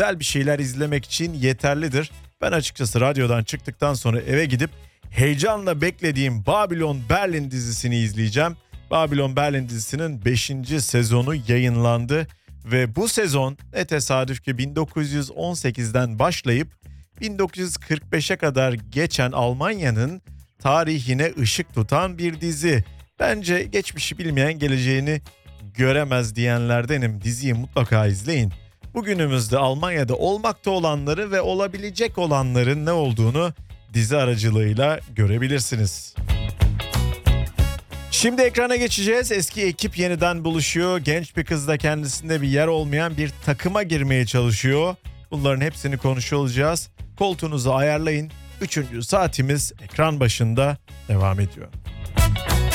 güzel bir şeyler izlemek için yeterlidir. Ben açıkçası radyodan çıktıktan sonra eve gidip heyecanla beklediğim Babylon Berlin dizisini izleyeceğim. Babylon Berlin dizisinin 5. sezonu yayınlandı ve bu sezon ne tesadüf ki 1918'den başlayıp 1945'e kadar geçen Almanya'nın tarihine ışık tutan bir dizi. Bence geçmişi bilmeyen geleceğini göremez diyenlerdenim. Diziyi mutlaka izleyin. Bugünümüzde Almanya'da olmakta olanları ve olabilecek olanların ne olduğunu dizi aracılığıyla görebilirsiniz. Şimdi ekrana geçeceğiz. Eski ekip yeniden buluşuyor. Genç bir kız da kendisinde bir yer olmayan bir takıma girmeye çalışıyor. Bunların hepsini konuşuyor olacağız. Koltuğunuzu ayarlayın. 3. saatimiz ekran başında devam ediyor.